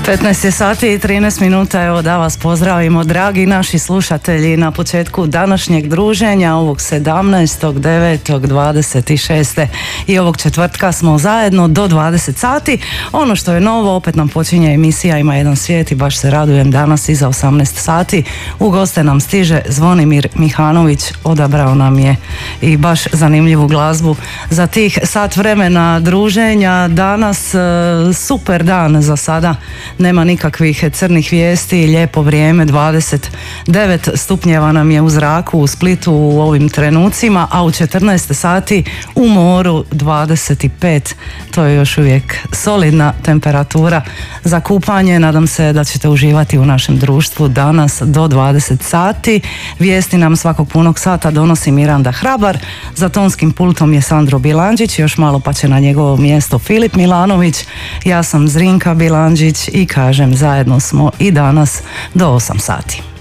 15 je sati i 13 minuta, evo da vas pozdravimo, dragi naši slušatelji, na početku današnjeg druženja, ovog 17.9.26. i ovog četvrtka smo zajedno do 20 sati. Ono što je novo, opet nam počinje emisija Ima jedan svijet i baš se radujem danas iza 18 sati. U goste nam stiže Zvonimir Mihanović, odabrao nam je i baš zanimljivu glazbu za tih sat vremena druženja. Danas super dan za sada. Nema nikakvih crnih vijesti, lijepo vrijeme, 29 stupnjeva nam je u zraku u Splitu u ovim trenucima, a u 14 sati u moru 25. To je još uvijek solidna temperatura za kupanje. Nadam se da ćete uživati u našem društvu danas do 20 sati. Vijesti nam svakog punog sata donosi Miranda Hrabar, za tonskim pultom je Sandro Bilandžić, još malo pa će na njegovo mjesto Filip Milanović. Ja sam Zrinka Bilandžić i kažem, zajedno smo i danas do 8 sati.